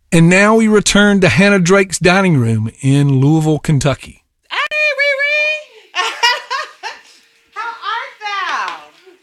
And now we return to Hannah Drake's dining room in Louisville, Kentucky. Hey, Riri! How art thou?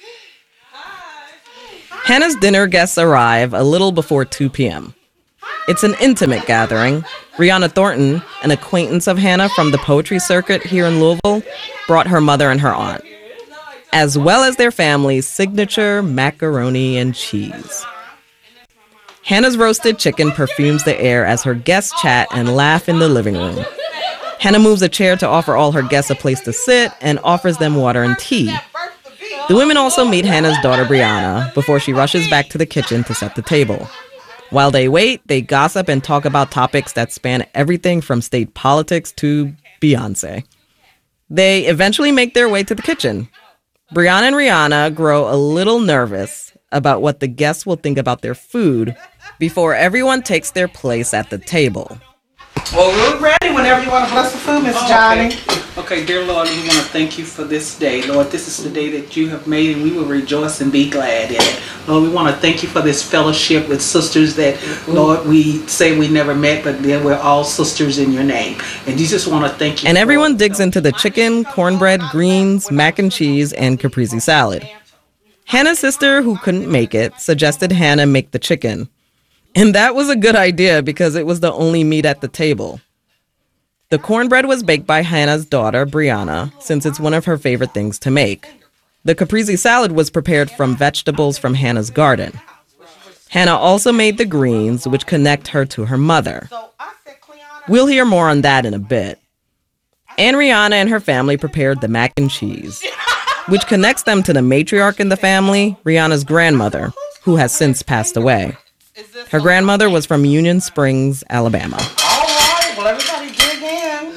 Hannah's dinner guests arrive a little before 2 p.m. It's an intimate gathering. Rihanna Thornton, an acquaintance of Hannah from the poetry circuit here in Louisville, brought her mother and her aunt, as well as their family's signature macaroni and cheese. Hannah's roasted chicken perfumes the air as her guests chat and laugh in the living room. Hannah moves a chair to offer all her guests a place to sit and offers them water and tea. The women also meet Hannah's daughter Brianna before she rushes back to the kitchen to set the table. While they wait, they gossip and talk about topics that span everything from state politics to Beyonce. They eventually make their way to the kitchen. Brianna and Rihanna grow a little nervous about what the guests will think about their food before everyone takes their place at the table. Well, we're ready whenever you want to bless the food, Miss Johnny. Okay, dear Lord, we want to thank you for this day. Lord, this is the day that you have made, and we will rejoice and be glad in it. Lord, we want to thank you for this fellowship with sisters that, Lord, we say we never met, but then we're all sisters in your name. And you just want to thank you. And everyone digs into the chicken, cornbread, greens, mac and cheese, and caprese salad. Hannah's sister, who couldn't make it, suggested Hannah make the chicken. And that was a good idea because it was the only meat at the table. The cornbread was baked by Hannah's daughter, Brianna, since it's one of her favorite things to make. The caprese salad was prepared from vegetables from Hannah's garden. Hannah also made the greens, which connect her to her mother. We'll hear more on that in a bit. And Rihanna and her family prepared the mac and cheese, which connects them to the matriarch in the family, Rihanna's grandmother, who has since passed away. Her grandmother was from Union Springs, Alabama. All right, well, everybody dig in.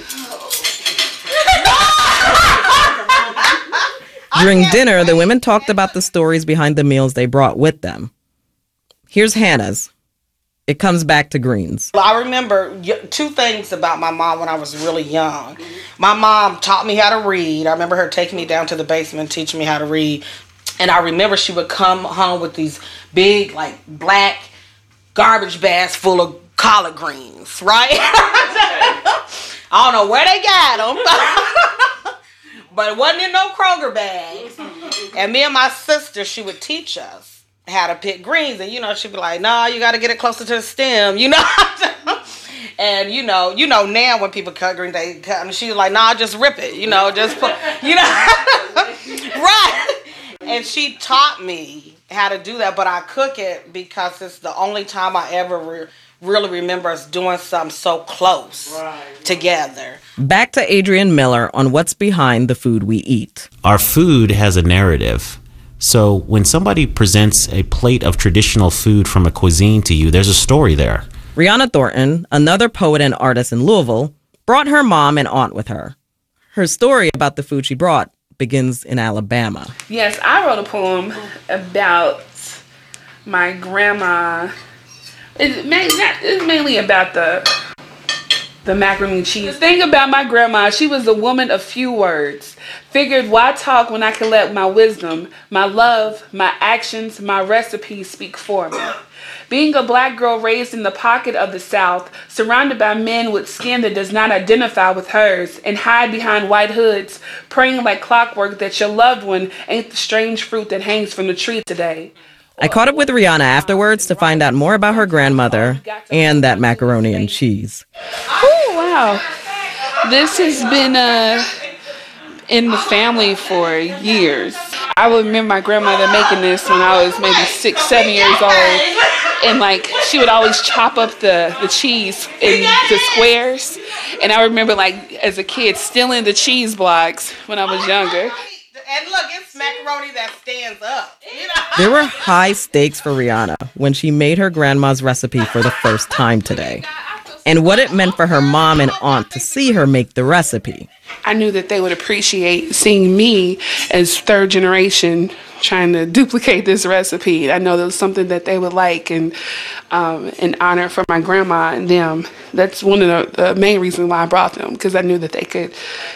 During dinner, the women talked about the stories behind the meals they brought with them. Here's Hannah's. It comes back to greens. I remember two things about my mom when I was really young. My mom taught me how to read. I remember her taking me down to the basement, teaching me how to read. And I remember she would come home with these big, like, black garbage bags full of collard greens, right? I don't know where they got them, but it wasn't in no Kroger bags. And me and my sister, she would teach us how to pick greens. And, she'd be like, no, you got to get it closer to the stem, And, now when people cut greens, they cut, and she was like, nah, just rip it, just put, right. And she taught me how to do that, but I cook it because it's the only time I ever really remember us doing something so close together. Back to Adrian Miller on what's behind the food we eat. Our food has a narrative. So when somebody presents a plate of traditional food from a cuisine to you, there's a story there. Rihanna Thornton, another poet and artist in Louisville, brought her mom and aunt with her. Her story about the food she brought begins in Alabama. Yes, I wrote a poem about my grandma. It's mainly about the macaroni and cheese. The thing about my grandma, she was a woman of few words. Figured, why talk when I can let my wisdom, my love, my actions, my recipes speak for me? Being a black girl raised in the pocket of the South, surrounded by men with skin that does not identify with hers, and hide behind white hoods, praying like clockwork that your loved one ain't the strange fruit that hangs from the tree today. I caught up with Rihanna afterwards to find out more about her grandmother and that macaroni and cheese. Oh, wow. This has been in the family for years. I would remember my grandmother making this when I was maybe 6, 7 years old. And she would always chop up the cheese in the squares. And I remember as a kid stealing the cheese blocks when I was younger. And look, it's macaroni that stands up. There were high stakes for Rihanna when she made her grandma's recipe for the first time today, and what it meant for her mom and aunt to see her make the recipe. I knew that they would appreciate seeing me as third generation trying to duplicate this recipe. I know that was something that they would like, and an honor for my grandma and them. That's one of the main reasons why I brought them, because I knew that they could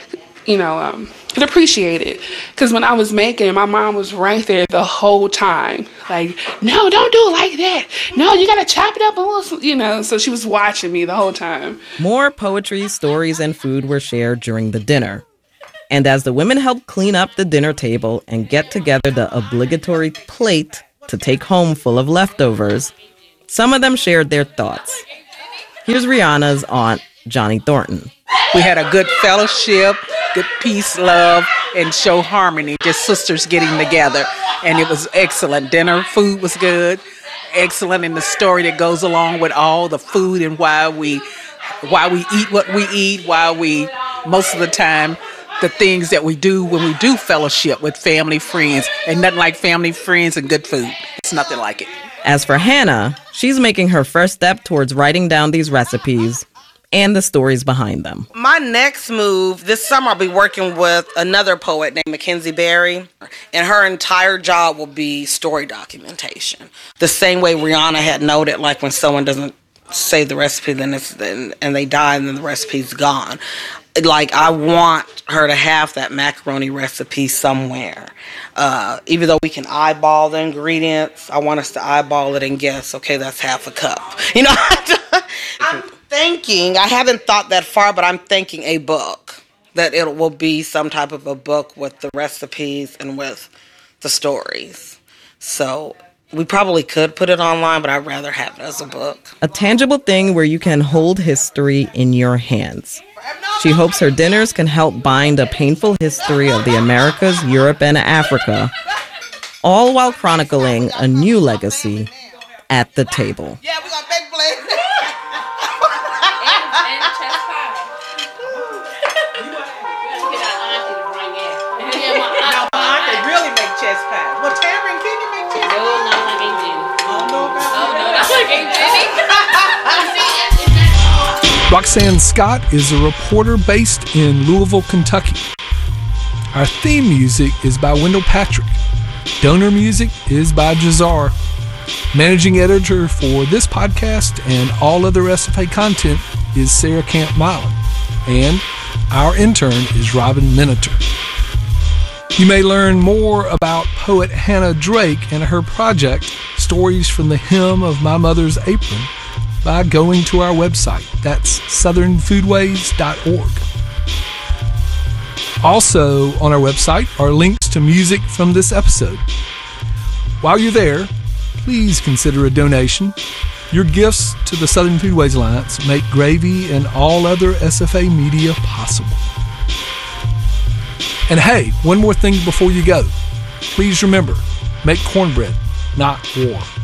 could appreciate it. Because when I was making it, my mom was right there the whole time. Like, no, don't do it like that. No, you got to chop it up a little, so she was watching me the whole time. More poetry, stories, and food were shared during the dinner. And as the women helped clean up the dinner table and get together the obligatory plate to take home full of leftovers, some of them shared their thoughts. Here's Rihanna's aunt, Johnny Thornton. We had a good fellowship, good peace, love, and show harmony, just sisters getting together. And it was excellent. Dinner, food was good, excellent, and the story that goes along with all the food and why we eat what we eat, why we, most of the time, the things that we do when we do fellowship with family, friends, and nothing like family, friends, and good food. It's nothing like it. As for Hannah, she's making her first step towards writing down these recipes and the stories behind them. My next move, this summer I'll be working with another poet named Mackenzie Berry, and her entire job will be story documentation. The same way Rihanna had noted, like when someone doesn't say the recipe and they die and then the recipe's gone. Like, I want her to have that macaroni recipe somewhere. Even though we can eyeball the ingredients, I want us to eyeball it and guess, okay, that's half a cup. I'm thinking, I haven't thought that far, but I'm thinking a book. That it will be some type of a book with the recipes and with the stories. So we probably could put it online, but I'd rather have it as a book. A tangible thing where you can hold history in your hands. She hopes her dinners can help bind a painful history of the Americas, Europe, and Africa, all while chronicling a new legacy at the table. Yeah, we got big plate. and chest pie. Now, my aunt can really make chest pie. Well, Tamron, can you make chest pie? No, not like Aunt Jenny. Oh, no, Oh, no, not like Aunt Jenny. Roxanne Scott is a reporter based in Louisville, Kentucky. Our theme music is by Wendell Patrick. Donor music is by Jazar. Managing editor for this podcast and all other SFA content is Sarah Camp Milan. And our intern is Robin Miniter. You may learn more about poet Hannah Drake and her project, Stories from the Hem of My Mother's Apron, by going to our website. That's southernfoodways.org. Also on our website are links to music from this episode. While you're there, please consider a donation. Your gifts to the Southern Foodways Alliance make Gravy and all other SFA media possible. And hey, one more thing before you go. Please remember, make cornbread, not war.